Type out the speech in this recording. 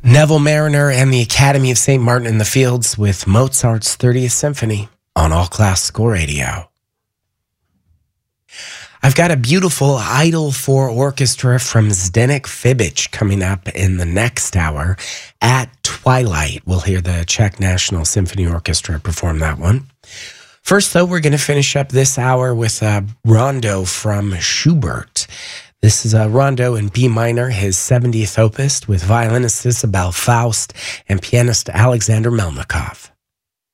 Neville Mariner and the Academy of St. Martin in the Fields with Mozart's 30th Symphony on All Class Score Radio. I've got a beautiful Idol for Orchestra from Zdeněk Fibic coming up in the next hour at twilight. We'll hear the Czech National Symphony Orchestra perform that one. First, though, we're going to finish up this hour with a rondo from Schubert. This is a rondo in B minor, his 70th opus, with violinist Isabel Faust and pianist Alexander Melnikov.